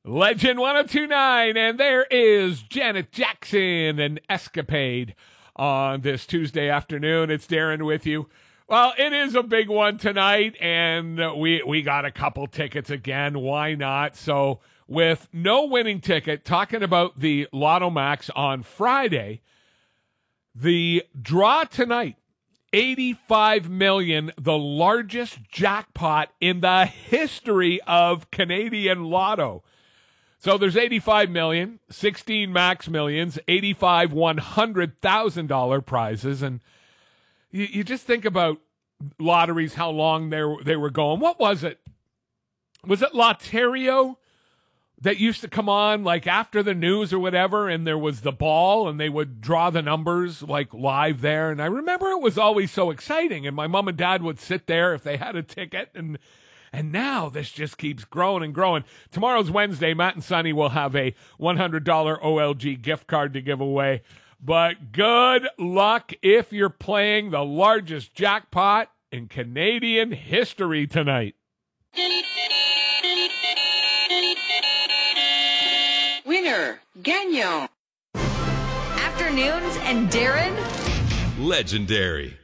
Legend 1029, and there is Janet Jackson, an escapade on this Tuesday afternoon. It's Darren with you. Well, it is a big one tonight, and we got a couple tickets again. Why not? So with no winning ticket, talking about the Lotto Max on Friday, the draw tonight, 85 million, the largest jackpot in the history of Canadian Lotto. So there's 85 million, 16 max millions, 85 $100,000 prizes. And you just think about lotteries, how long they were going. What was it? Was it Lotterio that used to come on like after the news or whatever, and there was the ball and they would draw the numbers like live there? And I remember it was always so exciting, and my mom and dad would sit there if they had a ticket, and now this just keeps growing and growing. Tomorrow's Wednesday. Matt and Sonny will have a $100 OLG gift card to give away. But good luck if you're playing the largest jackpot in Canadian history tonight. Winner, gagnant. Afternoons and Darren. Legendary.